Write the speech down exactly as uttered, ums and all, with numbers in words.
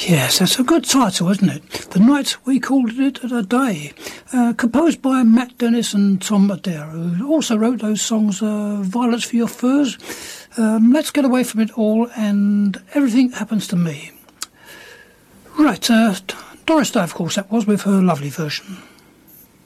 Yes, that's a good title, isn't it? The Night We Called It a Day. Uh, composed by Matt Dennis and Tom Adair, who also wrote those songs, uh, Violets for Your Furs, um, Let's Get Away From It All, and Everything Happens to Me. Right, uh, Doris Day, of course, that was, with her lovely version.